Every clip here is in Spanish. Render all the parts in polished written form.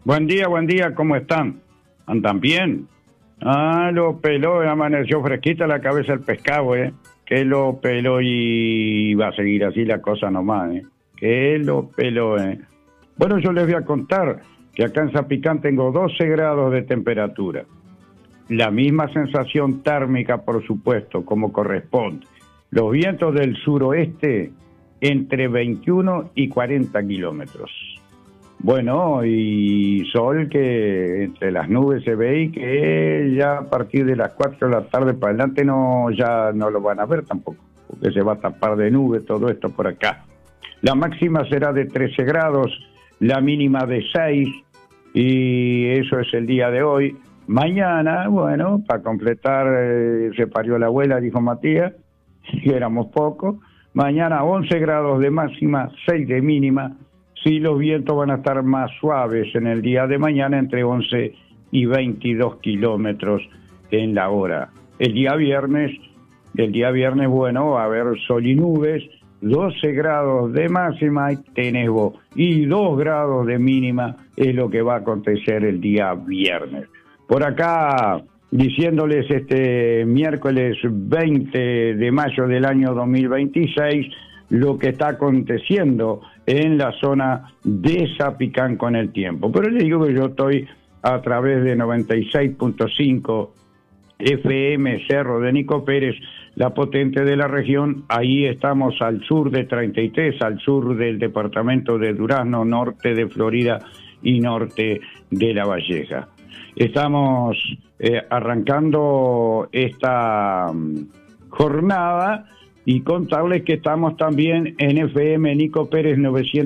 Buen día, ¿cómo están? ¿Andan bien? Ah, lo peló, amaneció fresquita la cabeza el pescado, Que lo peló y va a seguir así la cosa nomás, Que lo peló, Bueno, yo les voy a contar que acá en Zapicán tengo 12 grados de temperatura. La misma sensación térmica, por supuesto, como corresponde. Los vientos del suroeste entre 21 y 40 kilómetros. Bueno, y sol que entre las nubes se ve y que ya a partir de las 4 de la tarde para adelante ya no lo van a ver tampoco, porque se va a tapar de nube todo esto por acá. La máxima será de 13 grados, la mínima de 6, y eso es el día de hoy. Mañana, bueno, para completar, se parió la abuela, dijo Matías, y éramos pocos. Mañana 11 grados de máxima, 6 de mínima. Sí, los vientos van a estar más suaves en el día de mañana, entre 11 y 22 kilómetros en la hora. El día viernes, bueno, va a haber sol y nubes, 12 grados de máxima, tenés vos, y 2 grados de mínima es lo que va a acontecer el día viernes. Por acá, diciéndoles este miércoles 20 de mayo del año 2026, lo que está aconteciendo en la zona de Zapicán con el tiempo. Pero les digo que yo estoy a través de 96.5 FM Cerro de Nico Pérez, la potente de la región. Ahí estamos al sur de 33, al sur del departamento de Durazno, norte de Florida y norte de La Valleja. Estamos arrancando esta jornada y contarles que estamos también en FM Nico Pérez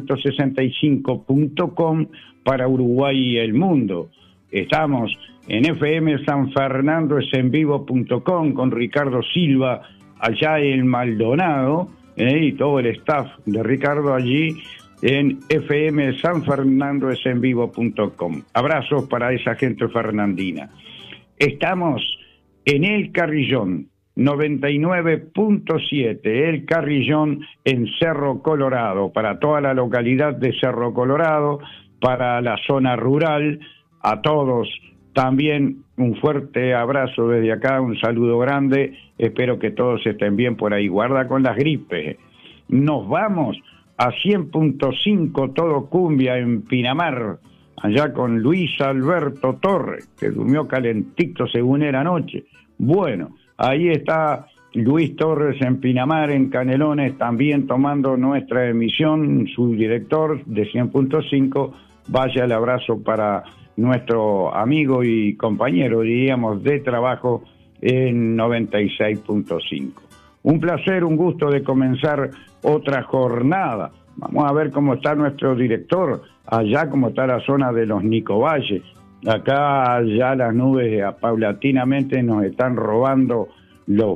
965.com para Uruguay y el mundo. Estamos en FM San Fernando esenvivo.com con Ricardo Silva allá en Maldonado, y todo el staff de Ricardo allí en FM San Fernando esenvivo.com. Abrazos para esa gente fernandina. Estamos en El Carrillón 99.7, El Carrillón en Cerro Colorado, para toda la localidad de Cerro Colorado, para la zona rural, a todos también un fuerte abrazo desde acá, un saludo grande, espero que todos estén bien por ahí, guarda con las gripes. Nos vamos a 100.5 todo cumbia en Pinamar, allá con Luis Alberto Torres, que durmió calentito según era anoche. Bueno, ahí está Luis Torres en Pinamar, en Canelones, también tomando nuestra emisión, su director de 100.5. Vaya el abrazo para nuestro amigo y compañero, diríamos, de trabajo en 96.5. Un placer, un gusto de comenzar otra jornada. Vamos a ver cómo está nuestro director, allá como está la zona de los Nicovalles. Acá ya las nubes paulatinamente nos están robando el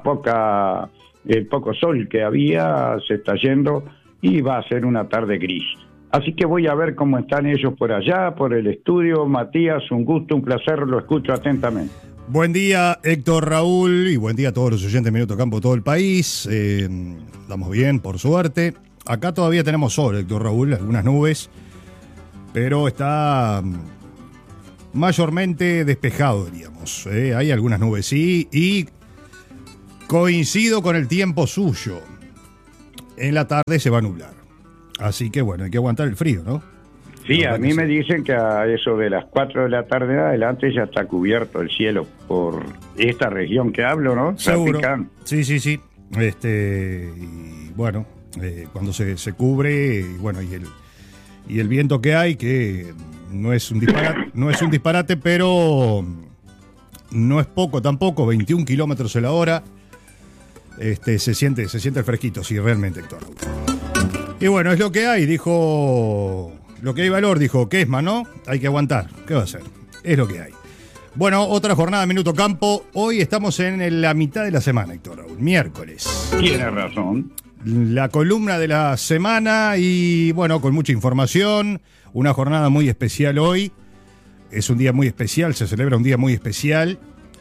poco sol que había, se está yendo y va a ser una tarde gris. Así que voy a ver cómo están ellos por allá, por el estudio. Matías, un gusto, un placer, lo escucho atentamente. Buen día, Héctor, Raúl, y buen día a todos los oyentes de Minuto Campo de todo el país. Estamos bien, por suerte. Acá todavía tenemos sol, Héctor, Raúl, algunas nubes, pero está mayormente despejado, diríamos. Hay algunas nubes, sí, y coincido con el tiempo suyo. En la tarde se va a nublar. Así que bueno, hay que aguantar el frío, ¿no? Sí, a mí me dicen que a eso de las 4 de la tarde en adelante ya está cubierto el cielo por esta región que hablo, ¿no? Seguro. Zapicán. Sí. Y bueno, cuando se cubre, y bueno, y el viento que hay, que no es un disparate, pero no es poco tampoco, 21 kilómetros a la hora. Se siente el fresquito, sí, realmente, Héctor. Y bueno, es lo que hay, dijo, lo que hay valor, dijo Kesman, ¿no? Hay que aguantar, ¿qué va a hacer? Es lo que hay. Bueno, otra jornada de Minuto Campo. Hoy estamos en la mitad de la semana, Héctor Raúl, miércoles. Tiene razón. La columna de la semana y, bueno, con mucha información. Una jornada muy especial hoy. Es un día muy especial, se celebra un día muy especial.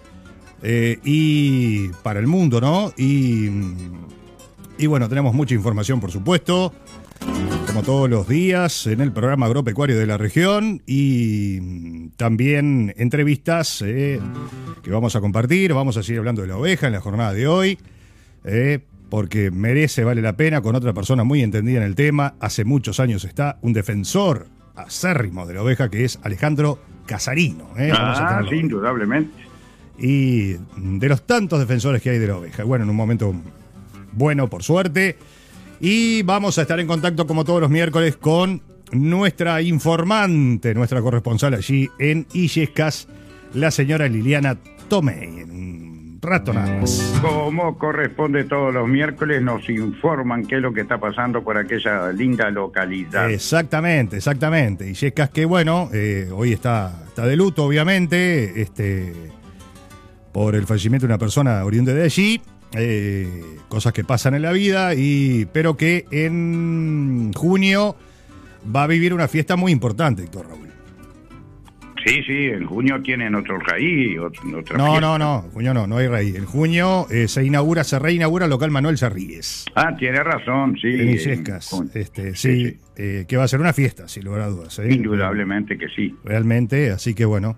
Y para el mundo, ¿no? Y bueno, tenemos mucha información, por supuesto. como todos los días, en el programa agropecuario de la región y también entrevistas que vamos a compartir. Vamos a seguir hablando de la oveja en la jornada de hoy, porque vale la pena, con otra persona muy entendida en el tema. Hace muchos años está un defensor acérrimo de la oveja, que es Alejandro Casarino. Sí, indudablemente. Y de los tantos defensores que hay de la oveja. Bueno, en un momento bueno, por suerte. Y vamos a estar en contacto, como todos los miércoles, con nuestra informante, nuestra corresponsal allí en Illescas, la señora Liliana Tomei. En un rato nada más. Como corresponde todos los miércoles, nos informan qué es lo que está pasando por aquella linda localidad. Exactamente. Illescas, que bueno, hoy está de luto, obviamente, por el fallecimiento de una persona oriunda de allí. Cosas que pasan en la vida, pero que en junio va a vivir una fiesta muy importante, Héctor Raúl. Sí, en junio tienen otro raíz, otra fiesta. No, en junio no hay raíz. En junio se reinaugura el local Manuel Sarríguez. Tiene razón, sí. En Illescas, que va a ser una fiesta, sin lugar a dudas. Indudablemente que sí. Realmente, así que bueno,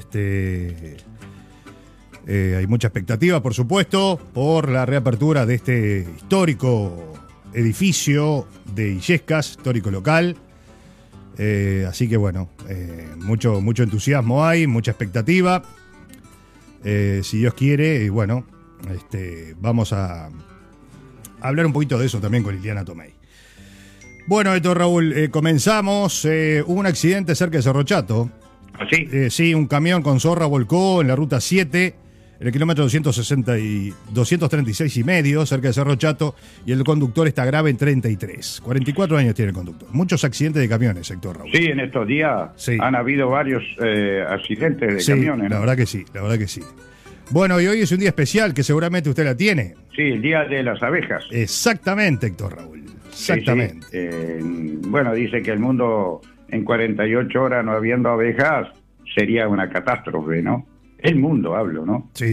hay mucha expectativa, por supuesto, por la reapertura de este histórico edificio de Illescas, histórico local. Así que bueno, mucho entusiasmo hay, mucha expectativa. Si Dios quiere, y bueno, vamos a hablar un poquito de eso también con Liliana Tomei. Bueno, Héctor Raúl, comenzamos. Hubo un accidente cerca de Cerro Chato. ¿Sí? Sí, un camión con zorra volcó en la ruta 7, en el kilómetro 236 y medio, cerca de Cerro Chato, y el conductor está grave en 33. 44 años tiene el conductor. Muchos accidentes de camiones, Héctor Raúl. Sí, en estos días han habido varios accidentes de camiones, ¿no? La verdad que sí. Bueno, y hoy es un día especial que seguramente usted la tiene. Sí, el Día de las Abejas. Exactamente, Héctor Raúl. Exactamente. Sí. Bueno, dice que el mundo en 48 horas no habiendo abejas sería una catástrofe, ¿no? El mundo hablo, ¿no? Sí.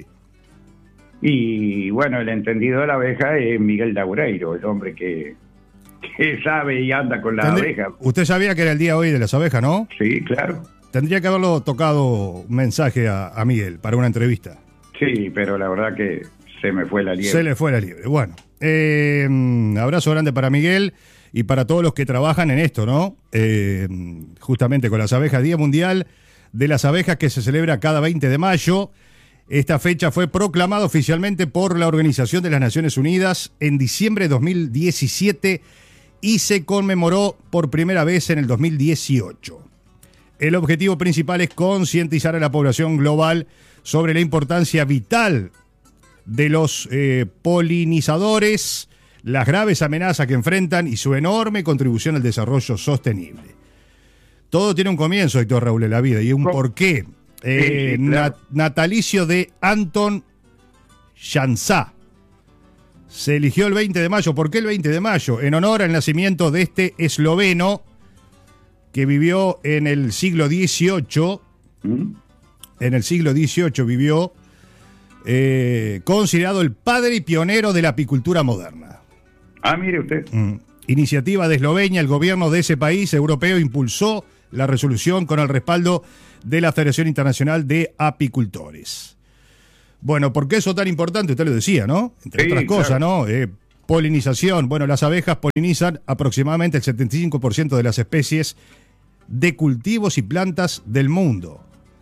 Y bueno, el entendido de la abeja es Miguel Daureiro, el hombre que sabe y anda con la abeja. Usted sabía que era el día hoy de las abejas, ¿no? Sí, claro. Tendría que haberlo tocado un mensaje a Miguel para una entrevista. Sí, pero la verdad que se me fue la liebre. Se le fue la liebre. Bueno, abrazo grande para Miguel y para todos los que trabajan en esto, ¿no? Justamente con las abejas, Día Mundial de las Abejas, que se celebra cada 20 de mayo. Esta fecha fue proclamada oficialmente por la Organización de las Naciones Unidas en diciembre de 2017 y se conmemoró por primera vez en el 2018. El objetivo principal es concientizar a la población global sobre la importancia vital de los polinizadores, las graves amenazas que enfrentan y su enorme contribución al desarrollo sostenible. Todo tiene un comienzo, Héctor Raúl, en la vida y un porqué. Claro. Natalicio de Anton Jansa. Se eligió el 20 de mayo. ¿Por qué el 20 de mayo? En honor al nacimiento de este esloveno que vivió en el siglo XVIII. En el siglo XVIII vivió, considerado el padre y pionero de la apicultura moderna. Mire usted. Iniciativa de Eslovenia, el gobierno de ese país europeo impulsó la resolución con el respaldo de la Federación Internacional de Apicultores. Bueno, ¿por qué eso tan importante? Usted lo decía, ¿no? Entre otras cosas, ¿no? Polinización. Bueno, las abejas polinizan aproximadamente el 75% de las especies de cultivos y plantas del mundo.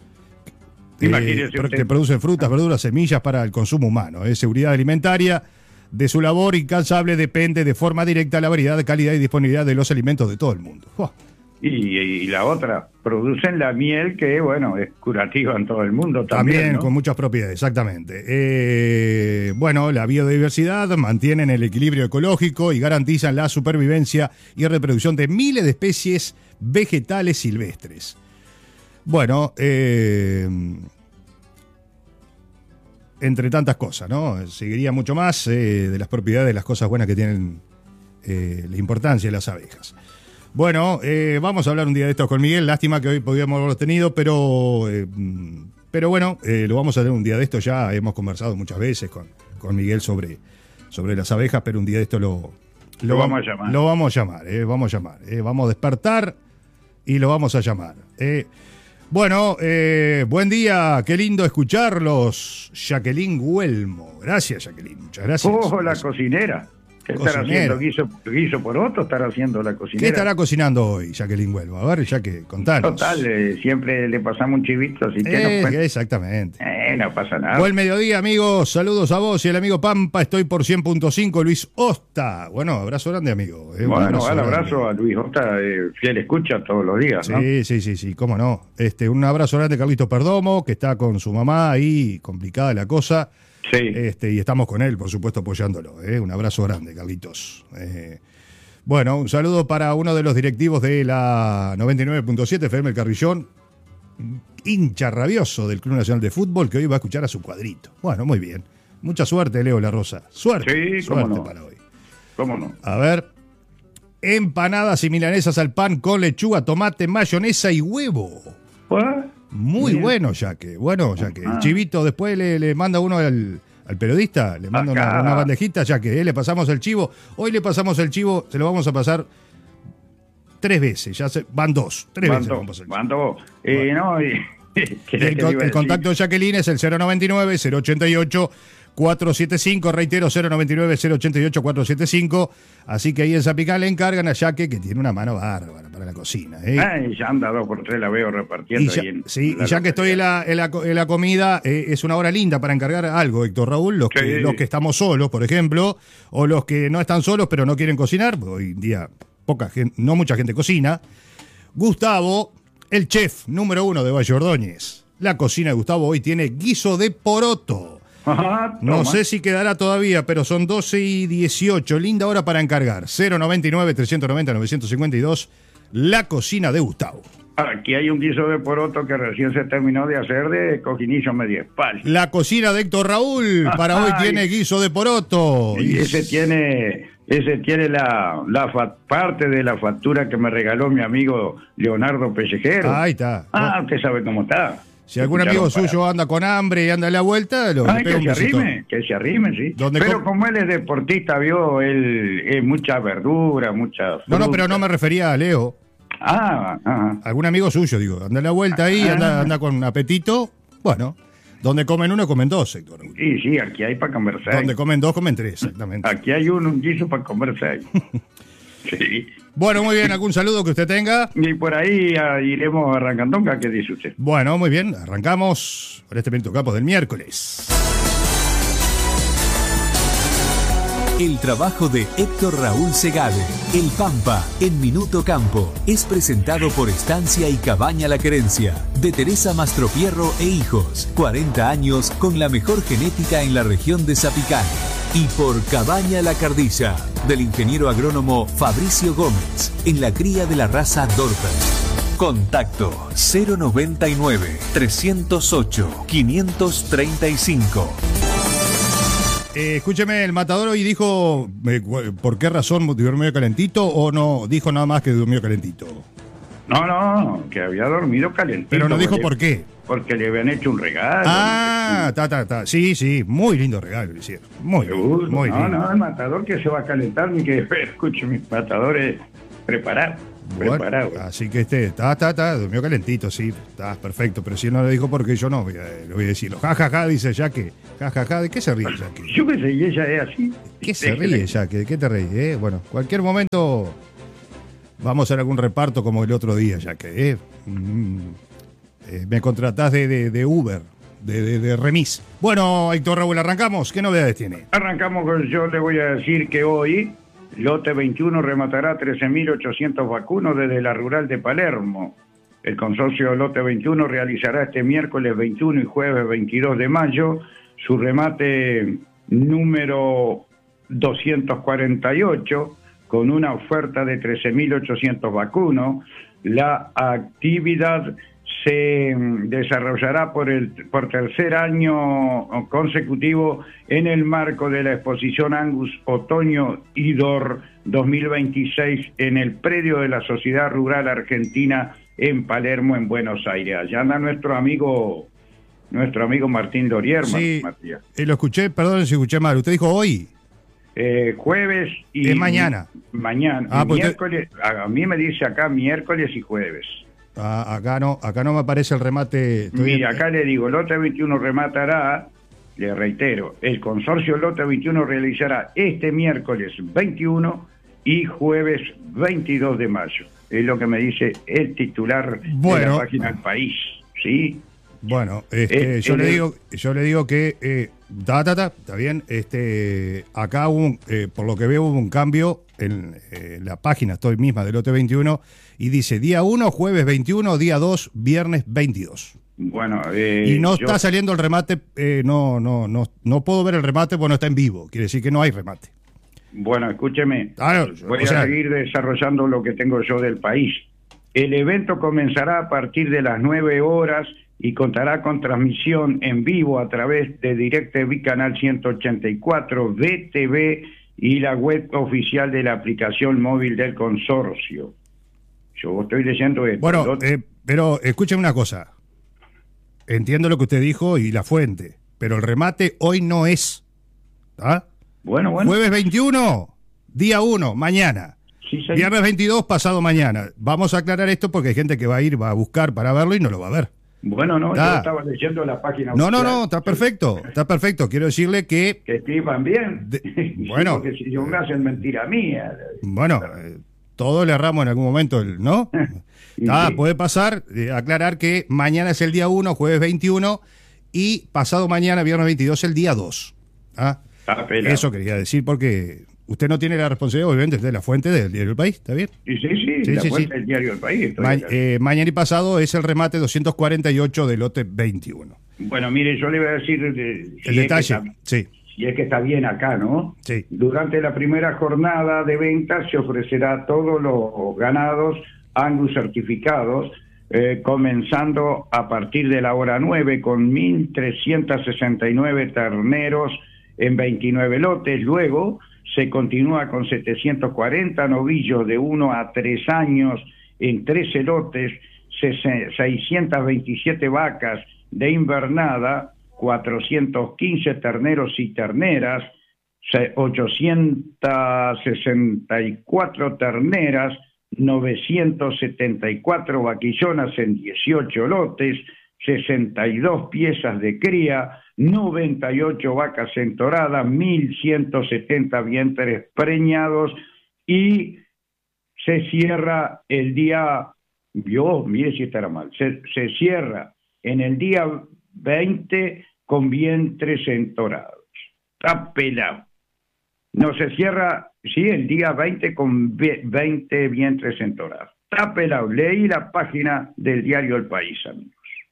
Que producen frutas, verduras, semillas para el consumo humano. Seguridad alimentaria. De su labor incansable depende de forma directa la variedad, calidad y disponibilidad de los alimentos de todo el mundo. Y la otra, producen la miel que, bueno, es curativa en todo el mundo también, ¿no? Con muchas propiedades, exactamente. Bueno, la biodiversidad, mantienen el equilibrio ecológico y garantizan la supervivencia y reproducción de miles de especies vegetales silvestres. Bueno, entre tantas cosas, ¿no? Seguiría mucho más de las propiedades, de las cosas buenas que tienen la importancia de las abejas. Bueno, vamos a hablar un día de esto con Miguel. Lástima que hoy podíamos haberlo tenido, pero bueno, lo vamos a tener un día de esto. Ya hemos conversado muchas veces con Miguel sobre las abejas, pero un día de esto lo Lo vamos a llamar. Lo vamos a llamar, vamos a llamar. Vamos a despertar y lo vamos a llamar. Bueno, buen día, qué lindo escucharlos. Jacqueline Huelmo. Gracias, Jacqueline, muchas gracias. La cocinera. ¿Qué estará haciendo? ¿Guiso por otro? ¿Estará haciendo la cocinera? ¿Qué estará cocinando hoy, Jacqueline Huelmo? A ver, Jaque, contanos. Total, siempre le pasamos un chivito, así que no exactamente. No pasa nada. Buen mediodía, amigos. Saludos a vos y al amigo Pampa. Estoy por 100.5, Luis Osta. Bueno, abrazo grande, amigo. Bueno, un abrazo a Luis Osta, fiel escucha todos los días, ¿no? Sí, cómo no. Un abrazo grande a Carlito Perdomo, que está con su mamá ahí, complicada la cosa. Sí. Y estamos con él, por supuesto, apoyándolo. Un abrazo grande, Carlitos. Bueno, un saludo para uno de los directivos de la 99.7 FM El Carrillón, hincha rabioso del Club Nacional de Fútbol, que hoy va a escuchar a su cuadrito. Bueno, muy bien. Mucha suerte, Leo La Rosa. Suerte. Sí, cómo suerte no. para hoy. ¿Cómo no? A ver. Empanadas y milanesas al pan con lechuga, tomate, mayonesa y huevo. Muy bien. Bueno, Jaque. Bueno, Jaque. El chivito después le manda uno al periodista, le manda una bandejita, Jaque. Le pasamos el chivo. Hoy le pasamos el chivo, se lo vamos a pasar 3 veces. Van 2. 3 veces. Van 2. No, el contacto de Jacqueline es el 099-088-475, reitero, 099-088-475, así que ahí en Zapical le encargan a Jaque, que tiene una mano bárbara para la cocina. Ya anda 2 por 3, la veo repartiendo. Y ya que estoy en la comida, es una hora linda para encargar algo, Héctor Raúl, los que estamos solos, por ejemplo, o los que no están solos pero no quieren cocinar, porque hoy en día no mucha gente cocina. Gustavo, el chef número 1 de Valle Ordóñez. La cocina de Gustavo hoy tiene guiso de poroto. No sé si quedará todavía, pero son 12:18. Linda hora para encargar. 099-390-952. La cocina de Gustavo. Aquí hay un guiso de poroto que recién se terminó de hacer de coquinillo media espalda. La cocina de Héctor Raúl para hoy tiene guiso de poroto. Y ese tiene la parte de la factura que me regaló mi amigo Leonardo Pellejero. Ahí está. Usted sabe cómo está. Si algún amigo suyo anda con hambre y anda a la vuelta, que se arrime, sí. Pero como él es deportista, él es mucha verdura, mucha fruta. No, pero no me refería a Leo. Algún amigo suyo, digo, anda a la vuelta ahí, anda con apetito. Bueno, donde comen uno, comen dos, Héctor. Sí, aquí hay para comer 6. Donde comen 2, comen 3, exactamente. Aquí hay un guiso para comer 6. Sí. Bueno, muy bien, ¿algún saludo que usted tenga? Y por ahí iremos arrancando. ¿Qué dice usted? Bueno, muy bien, arrancamos por este Minuto Campo del miércoles. El trabajo de Héctor Raúl Segade, El Pampa, en Minuto Campo, es presentado por Estancia y Cabaña La Querencia, de Teresa Mastropierro e Hijos, 40 años con la mejor genética en la región de Zapicán. Y por Cabaña La Cardilla, del ingeniero agrónomo Fabricio Gómez, en la cría de la raza Dorper. Contacto 099-308-535. Escúcheme, el matador hoy dijo por qué razón durmió calentito, o no dijo nada más que durmió calentito. No, que había dormido calentito. Pero no dijo por qué. Porque le habían hecho un regalo. Sí, muy lindo regalo, le hicieron. Muy lindo. No, el matador que se va a calentar, ni que escuche, mi matador es preparado. Así que durmió calentito, sí, está perfecto. Pero si él no lo dijo, porque yo no le voy a decirlo. Ja, dice Jaque. Ja, ¿de qué se ríe, Jaque? Yo qué sé, y ella es así. ¿Qué se ríe, Jaque? ¿De qué te reís? Bueno, cualquier momento vamos a hacer algún reparto como el otro día, Jaque. Me contratás de Uber, de remis. Bueno, Héctor Raúl, ¿arrancamos? ¿Qué novedades tiene? Arrancamos, yo le voy a decir que hoy Lote 21 rematará 13.800 vacunos desde la rural de Palermo. El consorcio Lote 21 realizará este miércoles 21 y jueves 22 de mayo su remate número 248 con una oferta de 13.800 vacunos. La actividad se desarrollará por tercer año consecutivo en el marco de la exposición Angus Otoño Idor 2026 en el predio de la Sociedad Rural Argentina en Palermo, en Buenos Aires. Allá anda nuestro amigo Martín Dorier. Sí, lo escuché, perdón si escuché mal. ¿Usted dijo hoy? Jueves y... Es mañana. Mañana. Ah, pues miércoles, a mí me dice acá miércoles y jueves. Acá no me aparece el remate. Mira, acá le digo, Lote 21 rematará, le reitero, el consorcio Lote 21 realizará este miércoles 21 y jueves 22 de mayo. Es lo que me dice el titular de la página del País, ¿sí? Bueno, yo le digo que está bien. Acá por lo que veo hubo un cambio en la página, estoy misma del Lote 21 y dice día 1, jueves 21, día 2, viernes 22. Bueno, y no está saliendo el remate, no puedo ver el remate porque no está en vivo, quiere decir que no hay remate. Bueno, escúcheme, voy a seguir desarrollando lo que tengo yo del País. El evento comenzará a partir de las 9 horas y contará con transmisión en vivo a través de DirecTV Canal 184, VTV y la web oficial de la aplicación móvil del consorcio. Yo estoy leyendo esto. Bueno, pero escúcheme una cosa. Entiendo lo que usted dijo y la fuente, pero el remate hoy no es. ¿Ah? Bueno. Jueves 21, día 1, mañana. Sí, señor. Viernes 22, pasado mañana. Vamos a aclarar esto porque hay gente que va a buscar para verlo y no lo va a ver. Bueno, no, yo estaba leyendo la página No, oficial. no, está perfecto. Quiero decirle que... Que escriban bien. Bueno. Porque si yo me hacen mentira mía. Bueno, todos le erramos en algún momento, ¿no? Sí. Puede pasar, aclarar que mañana es el día 1, jueves 21, y pasado mañana, viernes 22, el día 2. Eso quería decir porque usted no tiene la responsabilidad, obviamente, de la fuente del Diario del País, ¿está bien? Sí, la fuente del Diario del País. Mañana y pasado es el remate 248 del Lote 21. Bueno, mire, yo le voy a decir... el detalle, sí. Y es que está bien acá, ¿no? Sí. Durante la primera jornada de ventas se ofrecerá a todos los ganados Angus certificados, comenzando a partir de la hora 9 con 1.369 terneros en 29 lotes. Luego se continúa con 740 novillos de 1 a 3 años en 13 lotes, 627 vacas de invernada, 415 terneros y terneras, 864 terneras, 974 vaquillonas en 18 lotes, 62 piezas de cría, 98 vacas entoradas, 1.170 vientres preñados, y se cierra el día, mire si estará mal, se cierra en el día 20 con vientres entorados. Está pelado. No, se cierra, sí, el día 20 con 20 vientres entorados. Está pelado. Leí la página del Diario El País, amigos.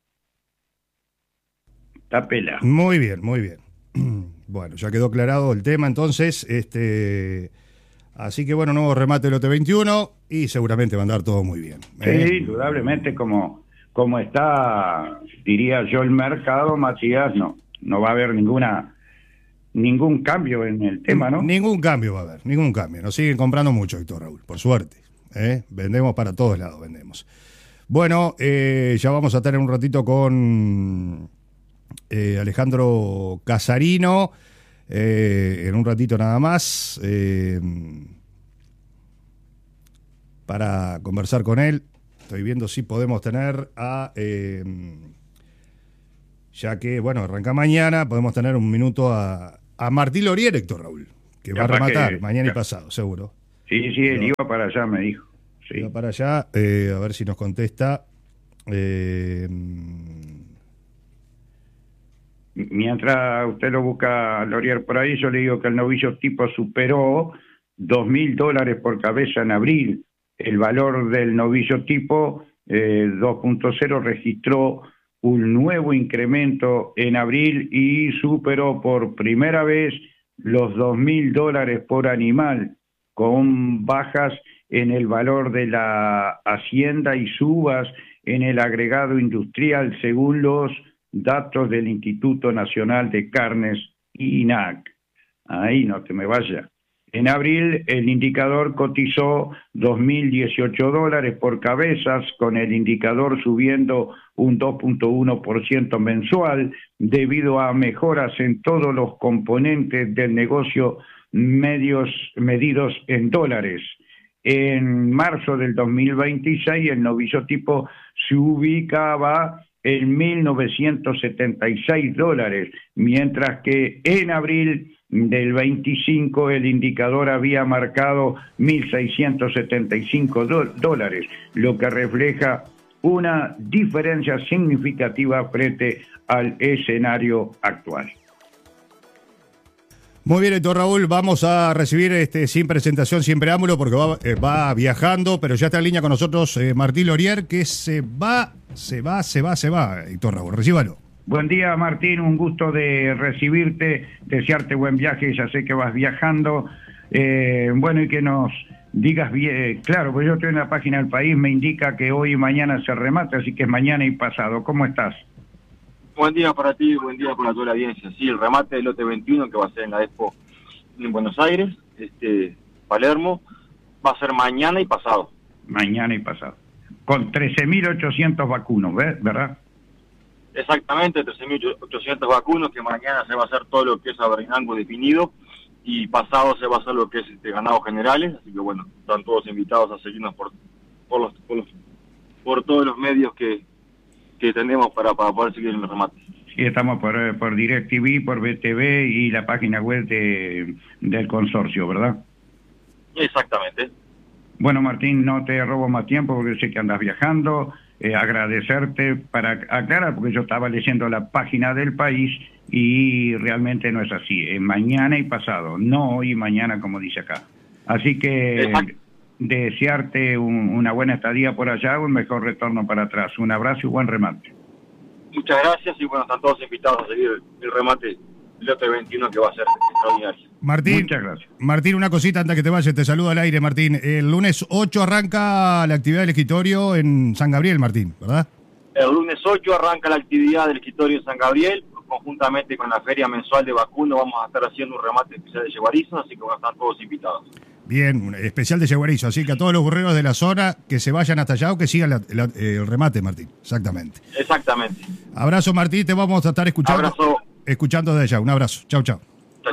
Está pelado. Muy bien. Bueno, ya quedó aclarado el tema, entonces, así que bueno, nuevo remate del Lote 21 y seguramente va a andar todo muy bien. Sí, indudablemente como está, diría yo, el mercado, Matías, no va a haber ningún cambio en el tema, ¿no? Ningún cambio va a haber, ningún cambio. Nos siguen comprando mucho, Héctor Raúl, por suerte. Vendemos para todos lados, vendemos. Bueno, ya vamos a estar en un ratito con Alejandro Casarino, en un ratito nada más, para conversar con él. Estoy viendo si podemos tener ya que, bueno, arranca mañana, podemos tener un minuto a Martín Lorier, Héctor Raúl, que va a rematar mañana y pasado, seguro. Sí, él iba para allá, me dijo. Sí. Iba para allá, a ver si nos contesta. Mientras usted lo busca, Lorier, por ahí, yo le digo que el novillo tipo superó $2.000 por cabeza en abril. El valor del novillo tipo 2.0 registró un nuevo incremento en abril y superó por primera vez los $2.000 por animal, con bajas en el valor de la hacienda y subas en el agregado industrial, según los datos del Instituto Nacional de Carnes, INAC. Ahí no te me vaya. En abril el indicador cotizó $2.018 por cabezas, con el indicador subiendo un 2.1% mensual debido a mejoras en todos los componentes del negocio medidos en dólares. En marzo del 2026 el novillo tipo se ubicaba en $1.976, mientras que en abril del 25 el indicador había marcado $1.675, lo que refleja una diferencia significativa frente al escenario actual. Muy bien, Héctor Raúl, vamos a recibir sin presentación, sin preámbulo, porque va viajando, pero ya está en línea con nosotros Martín Lorier, que se va, Héctor Raúl, recíbalo. Buen día, Martín, un gusto de recibirte, desearte buen viaje, ya sé que vas viajando, bueno, y que nos digas bien, claro, pues yo estoy en la página del país, me indica que hoy y mañana se remata, así que es mañana y pasado. ¿Cómo estás? Buen día para ti, buen día para toda la audiencia. Sí, el remate del lote 21, que va a ser en la Expo en Buenos Aires, Palermo, va a ser mañana y pasado. Mañana y pasado. Con 13.800 vacunos, ¿verdad? Exactamente, 13.800 vacunos, que mañana se va a hacer todo lo que es abrinango definido, y pasado se va a hacer lo que es ganados generales, así que bueno, están todos invitados a seguirnos por todos los medios que tenemos para poder seguir en el remate. Sí, estamos por DirecTV, por BTV y la página web del consorcio, ¿verdad? Exactamente. Bueno, Martín, no te robo más tiempo porque sé que andas viajando. Agradecerte para aclarar, porque yo estaba leyendo la página del país y realmente no es así. Es mañana y pasado, no hoy y mañana como dice acá. Así que desearte una buena estadía por allá, un mejor retorno para atrás. Un abrazo y buen remate. Muchas gracias y bueno, están todos invitados a seguir el remate del lote 21 que va a ser extraordinario. Martín, muchas gracias. Martín, una cosita antes que te vayas, te saludo al aire, Martín. El lunes 8 arranca la actividad del escritorio en San Gabriel, Martín, ¿verdad? El lunes 8 arranca la actividad del escritorio en San Gabriel, conjuntamente con la feria mensual de vacuno vamos a estar haciendo un remate especial de yeguarizo, así que bueno, están todos invitados. Bien, un especial de yeguarizo, así que a todos los burreros de la zona que se vayan hasta allá o que sigan el remate, Martín, exactamente. Exactamente. Abrazo, Martín, te vamos a estar escuchando de allá. Un abrazo, chau. Chau.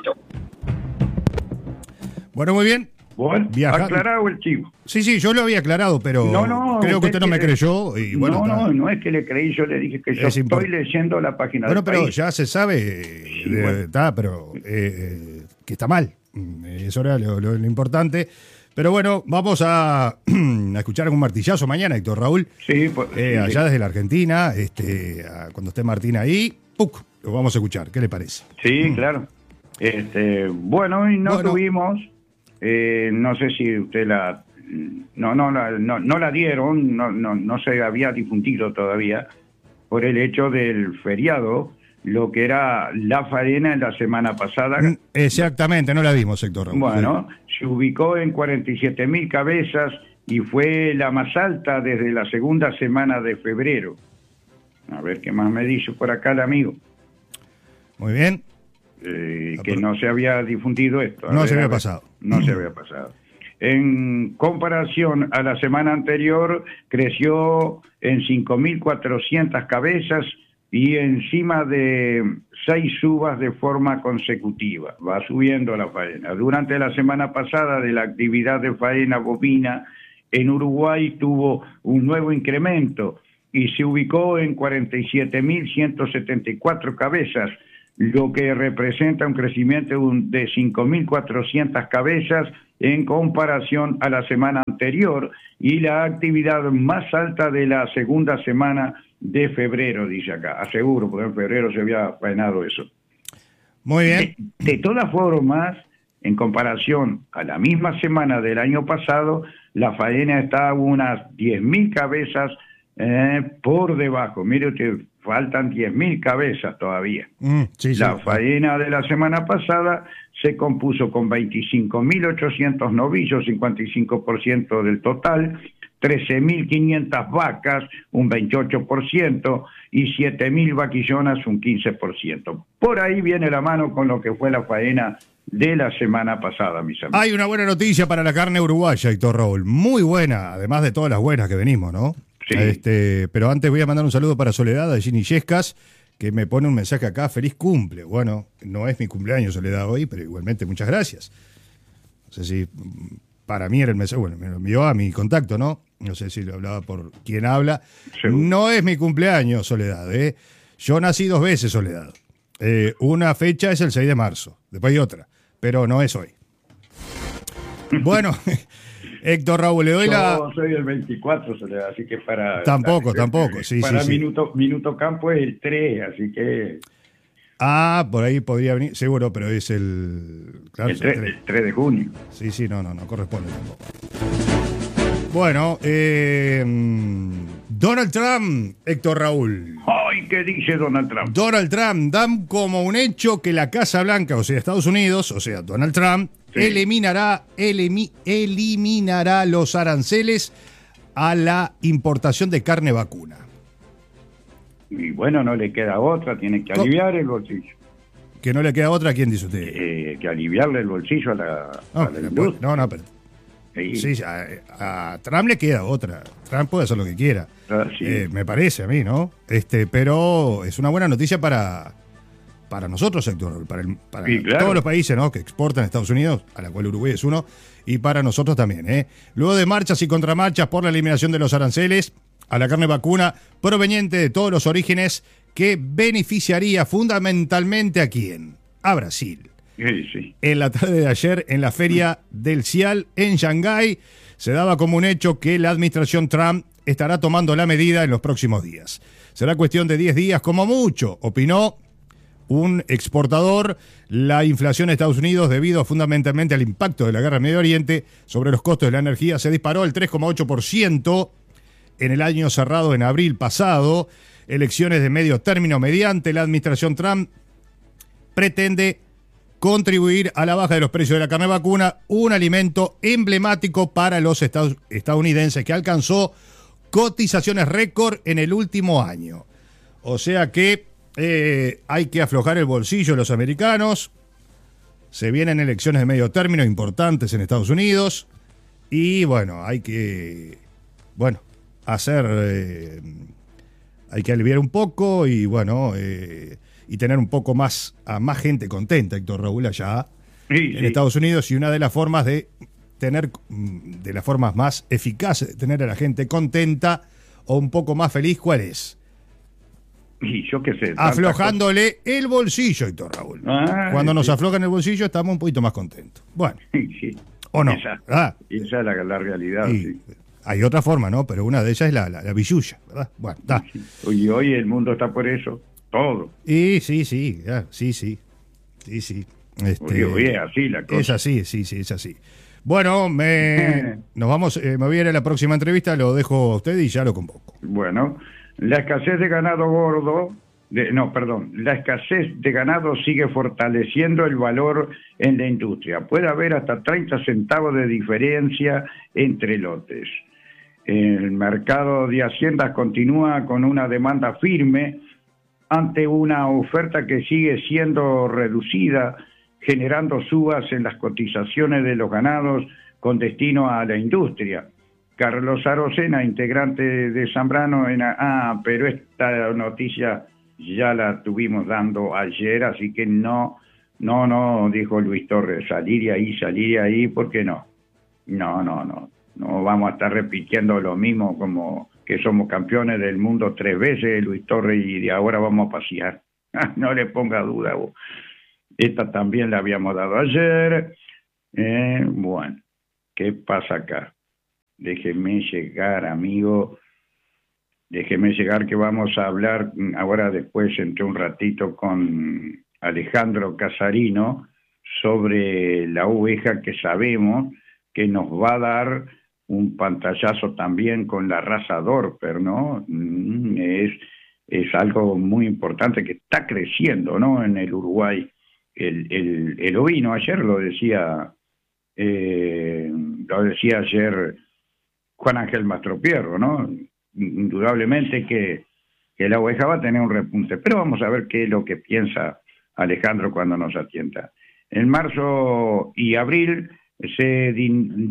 Bueno, muy bien. Bueno, aclarado el chivo. Sí, yo lo había aclarado, pero creo que usted no me creyó. Y bueno, no es que le creí, yo le dije que yo estoy leyendo la página del pero país. ya se sabe, pero que está mal. Eso era lo importante. Pero bueno, vamos a escuchar un martillazo mañana, Héctor Raúl. Sí, allá desde la Argentina, cuando esté Martín ahí, lo vamos a escuchar. ¿Qué le parece? Sí, claro. Bueno, y tuvimos, no sé si usted no la dieron, no se había difundido todavía por el hecho del feriado, lo que era la faena en la semana pasada. Exactamente, no la vimos, Héctor Raúl. Bueno, se ubicó en 47.000 cabezas y fue la más alta desde la segunda semana de febrero. A ver qué más me dice por acá el amigo. Muy bien. Que no se había difundido esto. No se había pasado. No se había pasado. En comparación a la semana anterior, creció en 5.400 cabezas y encima de 6 uvas de forma consecutiva. Va subiendo la faena. Durante la semana pasada de la actividad de faena bovina, en Uruguay tuvo un nuevo incremento y se ubicó en 47.174 cabezas, lo que representa un crecimiento de 5.400 cabezas en comparación a la semana anterior y la actividad más alta de la segunda semana de febrero, dice acá. Aseguro, porque en febrero se había faenado eso. Muy bien. De todas formas, en comparación a la misma semana del año pasado, la faena está a unas 10.000 cabezas por debajo. Mire usted, faltan 10.000 cabezas todavía. La faena de la semana pasada se compuso con 25.800 novillos, 55% del total, 13.500 vacas, un 28%, y 7.000 vaquillonas, un 15%. Por ahí viene la mano con lo que fue la faena de la semana pasada, mis amigos. Hay una buena noticia para la carne uruguaya, Héctor Raúl. Muy buena, además de todas las buenas que venimos, ¿no? Sí. Pero antes voy a mandar un saludo para Soledad, de Gini Yescas, que me pone un mensaje acá, feliz cumple. Bueno, no es mi cumpleaños, Soledad, hoy, pero igualmente muchas gracias. No sé si para mí era el mensaje, bueno, me lo envió a mi contacto, ¿no? No sé si lo hablaba por quién habla. Seguro. No es mi cumpleaños, Soledad, ¿eh? Yo nací 2 veces, Soledad. Una fecha es el 6 de marzo, después hay otra, pero no es hoy. Bueno, Héctor Raúl, le doy Yo soy el 24, Soledad, así que para... Tampoco, sí, para sí. minuto campo es el 3, así que... Ah, por ahí podría venir, seguro, pero es claro, el 3 de junio. Sí, no corresponde tampoco. Bueno, Donald Trump, Héctor Raúl. ¡Ay, qué dice Donald Trump! Donald Trump dan como un hecho que la Casa Blanca, o sea, Estados Unidos, o sea, Donald Trump, sí, eliminará los aranceles a la importación de carne vacuna. Y bueno, no le queda otra, tiene que aliviar el bolsillo. ¿Que no le queda otra? ¿Quién dice usted? Que aliviarle el bolsillo a la industria. No, pero... Sí, a Trump le queda otra. Trump puede hacer lo que quiera. Sí. Me parece a mí, ¿no? Pero es una buena noticia para nosotros, Héctor, para sí, claro, todos los países, ¿no?, que exportan a Estados Unidos, a la cual Uruguay es uno, y para nosotros también, ¿eh? Luego de marchas y contramarchas por la eliminación de los aranceles a la carne vacuna proveniente de todos los orígenes, que beneficiaría fundamentalmente ¿a quién? A Brasil. Sí. En la tarde de ayer, en la feria del CIAL en Shanghái, se daba como un hecho que la administración Trump estará tomando la medida en los próximos días. Será cuestión de 10 días como mucho, opinó un exportador. La inflación en Estados Unidos, debido fundamentalmente al impacto de la guerra en Medio Oriente sobre los costos de la energía, se disparó al 3,8% en el año cerrado en abril pasado. Elecciones de medio término mediante la administración Trump pretende contribuir a la baja de los precios de la carne vacuna, un alimento emblemático para los estadounidenses que alcanzó cotizaciones récord en el último año. O sea que hay que aflojar el bolsillo de los americanos. Se vienen elecciones de medio término importantes en Estados Unidos y bueno, hay que hay que aliviar un poco y bueno, y tener un poco más a más gente contenta, Héctor Raúl, allá en Estados Unidos. Y una de las formas de las formas más eficaces de tener a la gente contenta o un poco más feliz, ¿cuál es? Y yo qué sé. Aflojándole el bolsillo, Héctor Raúl. Cuando nos aflojan el bolsillo estamos un poquito más contentos. Bueno, sí. ¿o no? Esa es la realidad. Sí. Hay otra forma, ¿no? Pero una de ellas es la billulla, ¿verdad? Bueno, está. Y hoy el mundo está por eso. Todo. Y sí. Oye, así la cosa. Es así, sí, es así. Bueno, nos vamos, me voy a ir a la próxima entrevista, lo dejo a usted y ya lo convoco. Bueno, la escasez de ganado la escasez de ganado sigue fortaleciendo el valor en la industria. Puede haber hasta 30 centavos de diferencia entre lotes. El mercado de haciendas continúa con una demanda firme ante una oferta que sigue siendo reducida, generando subas en las cotizaciones de los ganados con destino a la industria. Carlos Arocena, integrante de Zambrano, pero esta noticia ya la tuvimos dando ayer, así que no, dijo Luis Torres, salir de ahí, porque no vamos a estar repitiendo lo mismo como que somos campeones del mundo 3 veces, Luis Torres, y de ahora vamos a pasear. No le ponga duda vos. Esta también la habíamos dado ayer. Bueno, ¿qué pasa acá? Déjeme llegar, amigo. Déjeme llegar, que vamos a hablar ahora después, entre un ratito, con Alejandro Casarino sobre la oveja que sabemos que nos va a dar un pantallazo también con la raza Dorper, ¿no? Es algo muy importante que está creciendo, ¿no?, en el Uruguay. El ovino, ayer lo decía ayer Juan Ángel Mastropierro, ¿no? Indudablemente que la oveja va a tener un repunte, pero vamos a ver qué es lo que piensa Alejandro cuando nos atienda. En marzo y abril se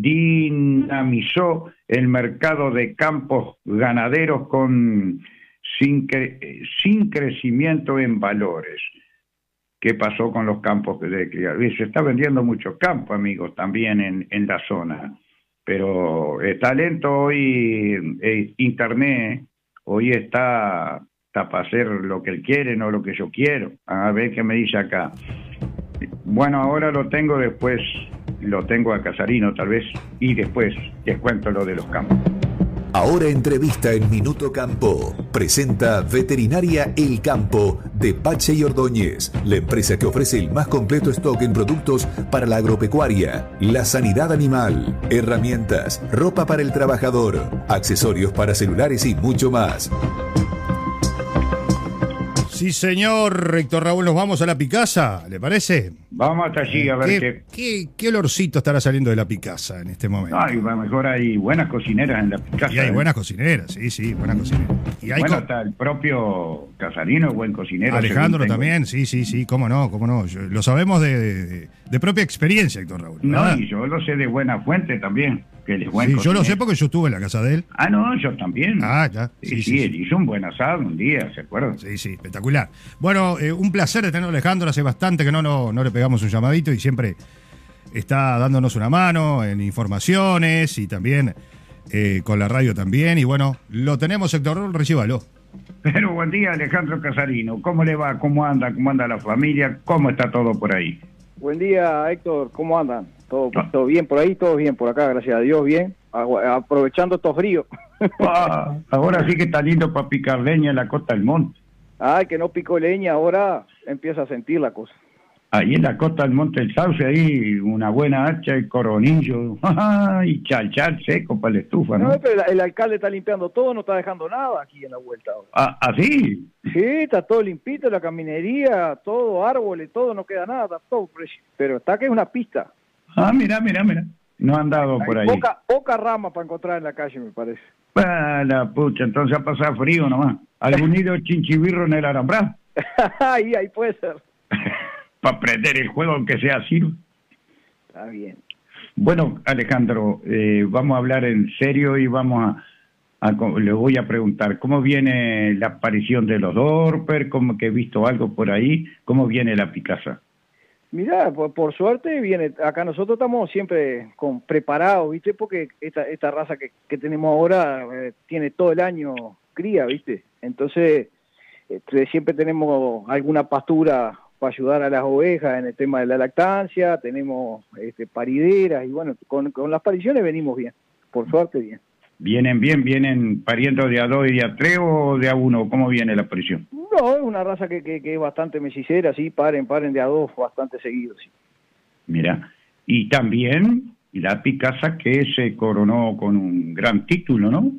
dinamizó el mercado de campos ganaderos con sin crecimiento en valores. ¿Qué pasó con los campos de criar? Se está vendiendo mucho campo, amigos, también en la zona. Pero está lento hoy, Internet, hoy está para hacer lo que él quiere, no lo que yo quiero. A ver qué me dice acá. Bueno, ahora lo tengo, después lo tengo a Casarino tal vez, y después les cuento lo de los campos. Ahora entrevista en Minuto Campo. Presenta Veterinaria El Campo de Pache y Ordóñez, la empresa que ofrece el más completo stock en productos para la agropecuaria, la sanidad animal, herramientas, ropa para el trabajador, accesorios para celulares y mucho más. Sí, señor Héctor Raúl, nos vamos a la Picasa, ¿le parece? Vamos hasta allí a ver qué olorcito estará saliendo de la Picasa en este momento. Ay, a lo mejor hay buenas cocineras en la Picasa. Y hay buenas cocineras, sí, buenas cocineras. Y hay hasta el propio Casarino, buen cocinero. Alejandro también, sí, cómo no. Lo sabemos de propia experiencia, Héctor Raúl. No, y yo lo sé de buena fuente también. Que él es buen cocinero. Yo lo sé porque yo estuve en la casa de él. Ah, no, yo también. Ah, ya. Sí, él hizo un buen asado un día, ¿se acuerdan? Sí, espectacular. Bueno, un placer de tenerlo, Alejandro. Hace bastante que no le pegamos un llamadito y siempre está dándonos una mano en informaciones y también con la radio también. Y bueno, lo tenemos, Héctor Raúl, recíbalo. Pero buen día, Alejandro Casarino. ¿Cómo le va? ¿Cómo anda? ¿Cómo anda la familia? ¿Cómo está todo por ahí? Buen día, Héctor. ¿Cómo andan? ¿Todo bien por ahí? Todo bien por acá, gracias a Dios, bien. Aprovechando estos fríos. Ahora sí que está lindo para picar leña en la Costa del Monte. Ay, que no picó leña, ahora empieza a sentir la cosa. Ahí en la Costa del Monte del Sauce, ahí una buena hacha y coronillo, y chal seco para la estufa, ¿no? No, pero el alcalde está limpiando todo, no está dejando nada aquí en la vuelta ahora. ¿Ah, sí? Sí, está todo limpito, la caminería, todo, árboles, todo, no queda nada, está todo precio. Pero está que es una pista. Ah, mira. No han dado por ahí. Poca rama para encontrar en la calle, me parece. Ah, la pucha, entonces ha pasado frío nomás. ¿Algún nido chinchibirro en el alambrado? ahí puede ser. Para prender el juego, aunque sea así. Está bien. Bueno, Alejandro, vamos a hablar en serio y le voy a preguntar, ¿cómo viene la aparición de los Dorper? ¿Cómo que he visto algo por ahí? ¿Cómo viene la Picasa? Mirá, por suerte viene, acá nosotros estamos siempre preparados, ¿viste? Porque esta raza que tenemos ahora tiene todo el año cría, ¿viste? Entonces, siempre tenemos alguna pastura para ayudar a las ovejas en el tema de la lactancia, tenemos parideras y bueno, con las pariciones venimos bien, por suerte bien. ¿Vienen pariendo de a 2 y de a 3 o de a 1? ¿Cómo viene la aparición? No, es una raza que es bastante mellicera, sí, paren de a 2 bastante seguido, sí. Mira, y también la Picasa que se coronó con un gran título, ¿no?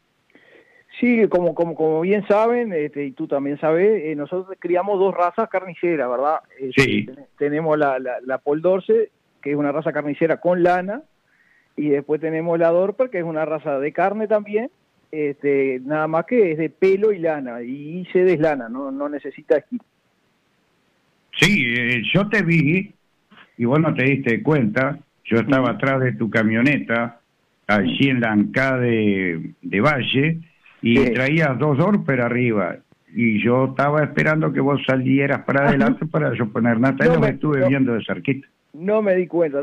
Sí, como bien saben, y tú también sabes, nosotros criamos 2 razas carniceras, ¿verdad? Sí. Tenemos la Pol Dorse, que es una raza carnicera con lana, y después tenemos la Dorper, que es una raza de carne también, nada más que es de pelo y lana, y se deslana, no necesita esquí. Sí, yo te vi, y vos no te diste cuenta, yo estaba atrás de tu camioneta, allí en la Ancá de Valle, y traías 2 Dorper arriba, y yo estaba esperando que vos salieras para adelante para yo poner nata, y lo estuve viendo de cerquita. No me di cuenta.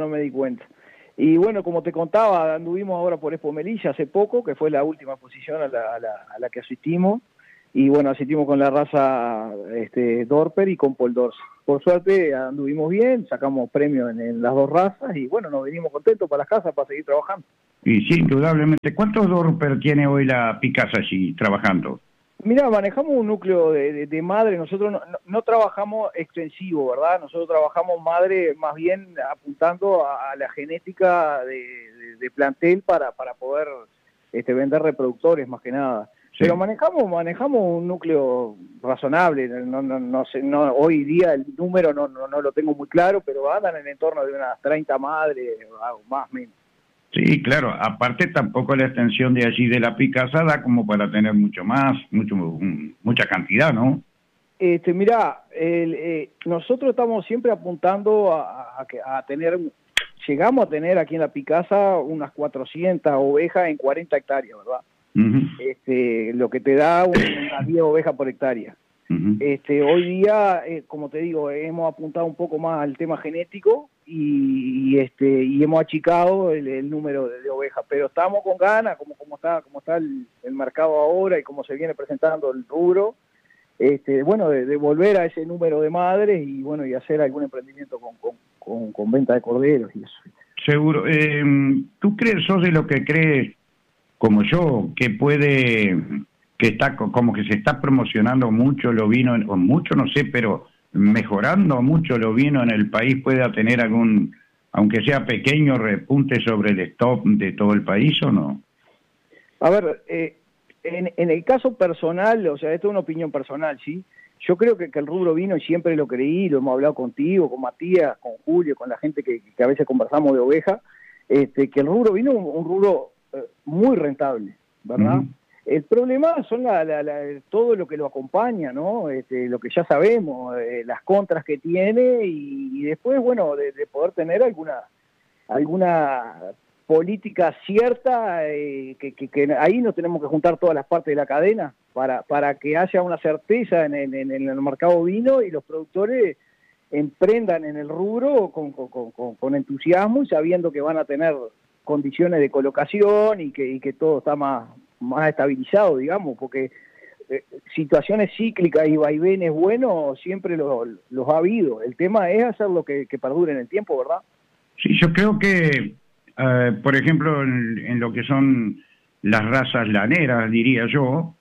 Y bueno, como te contaba, anduvimos ahora por Expo Melilla hace poco, que fue la última exposición a la que asistimos, y bueno, asistimos con la raza Dorper y con Pol Dorse. Por suerte anduvimos bien, sacamos premios en las 2 razas, y bueno, nos venimos contentos para las casas para seguir trabajando. Y sí, indudablemente. ¿Cuántos Dorper tiene hoy la Picasa allí trabajando? Mira, manejamos un núcleo de madre, nosotros no trabajamos extensivo, ¿verdad? Nosotros trabajamos madre más bien apuntando a la genética de plantel para poder vender reproductores más que nada. Sí. Pero manejamos un núcleo razonable, no sé, hoy día el número no lo tengo muy claro, pero andan en el entorno de unas 30 madres, más o menos. Sí, claro, aparte tampoco la extensión de allí de la Picasa da como para tener mucha cantidad, ¿no? Mirá, nosotros estamos siempre apuntando a tener, llegamos a tener aquí en la Picasa unas 400 ovejas en 40 hectáreas, ¿verdad? lo que te da unas 10 ovejas por hectárea. Hoy día, como te digo, hemos apuntado un poco más al tema genético y hemos achicado el número de ovejas, pero estamos con ganas, como está el mercado ahora y como se viene presentando el rubro, de volver a ese número de madres y hacer algún emprendimiento con venta de corderos y eso. Seguro. ¿Tú sos de lo que crees, como yo, que está como que se está promocionando mucho el ovino, o mucho no sé, pero mejorando mucho el ovino en el país, pueda tener algún, aunque sea pequeño, repunte sobre el stock de todo el país, o no? A ver, en el caso personal, o sea, esto es una opinión personal, ¿sí? Yo creo que el rubro vino, y siempre lo creí, lo hemos hablado contigo, con Matías, con Julio, con la gente que a veces conversamos de oveja, que el rubro vino un rubro muy rentable, ¿verdad? El problema son todo lo que lo acompaña, ¿no? Lo que ya sabemos, las contras que tiene y después, de poder tener alguna política cierta, que ahí nos tenemos que juntar todas las partes de la cadena para que haya una certeza en el mercado ovino y los productores emprendan en el rubro con entusiasmo y sabiendo que van a tener condiciones de colocación y que todo está más estabilizado, digamos, porque situaciones cíclicas y vaivenes buenos siempre los ha habido. El tema es hacerlo que perdure en el tiempo, ¿verdad? Sí, yo creo que, por ejemplo, en lo que son las razas laneras, diría yo,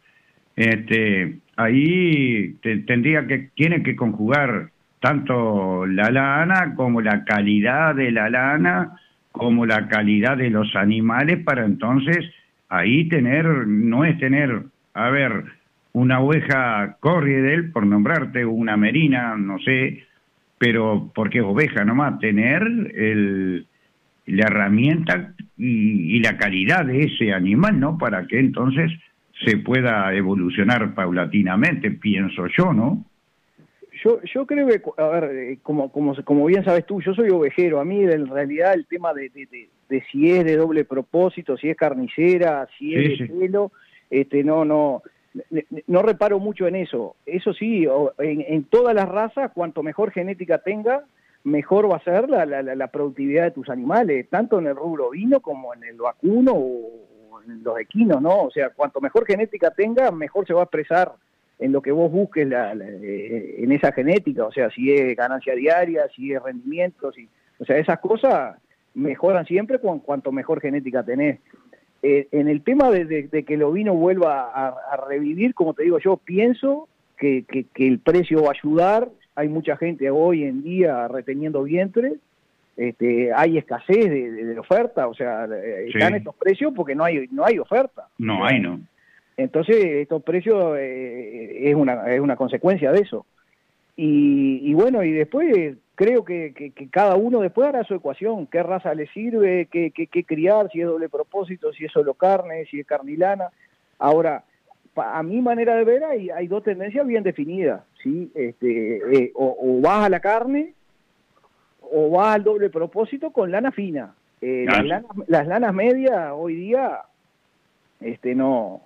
ahí tiene que conjugar tanto la lana como la calidad de la lana, como la calidad de los animales, para entonces ahí no es tener, a ver, una oveja Corriedale, por nombrarte, una merina, no sé, pero porque es oveja nomás, tener la herramienta y la calidad de ese animal, ¿no? Para que entonces se pueda evolucionar paulatinamente, pienso yo, ¿no? Yo creo que, a ver, como bien sabes tú, yo soy ovejero. A mí en realidad el tema de si es de doble propósito, si es carnicera, si es de pelo, no reparo mucho en eso. Eso sí, en todas las razas, cuanto mejor genética tenga, mejor va a ser la productividad de tus animales, tanto en el rubro ovino como en el vacuno o en los equinos, ¿no? O sea, cuanto mejor genética tenga, mejor se va a expresar en lo que vos busques en esa genética, o sea, si es ganancia diaria, si es rendimiento, o sea, esas cosas mejoran siempre cuanto mejor genética tenés. En el tema de que el ovino vuelva a revivir, como te digo, yo pienso que el precio va a ayudar. Hay mucha gente hoy en día reteniendo vientre, hay escasez de oferta, o sea, están estos precios porque no hay oferta. No hay, no. Entonces, estos precios es una consecuencia de eso. Y después creo que cada uno después hará su ecuación, qué raza le sirve, qué criar, si es doble propósito, si es solo carne, si es carnilana. Ahora, a mi manera de ver, hay dos tendencias bien definidas, ¿sí? O vas a la carne o vas al doble propósito con lana fina. Las lanas medias hoy día no,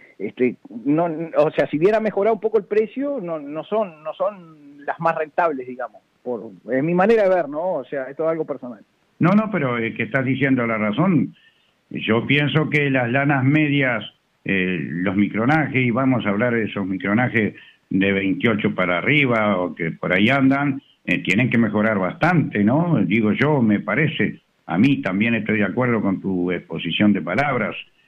o sea, si hubiera mejorado un poco el precio, no son las más rentables, digamos, es mi manera de ver, ¿no? O sea, esto es algo personal. No, pero que estás diciendo la razón. Yo pienso que las lanas medias, los micronajes, y vamos a hablar de esos micronajes de 28 para arriba, o que por ahí andan, tienen que mejorar bastante, ¿no? Digo yo, me parece, a mí también estoy de acuerdo con tu exposición de palabras.